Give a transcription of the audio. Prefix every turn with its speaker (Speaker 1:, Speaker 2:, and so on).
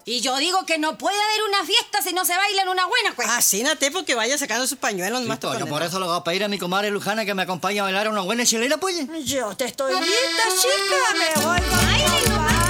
Speaker 1: Y yo digo que no puede haber una fiesta si no se bailan una buena cueca.
Speaker 2: Así, Nate, porque vaya sacando sus pañuelos
Speaker 3: Sí,
Speaker 2: más
Speaker 3: pues, yo por eso le voy a pedir a mi comadre Lujana que me acompañe a bailar una buena chilena, pues.
Speaker 2: Yo te estoy lista, chica. Me voy con mi compadre.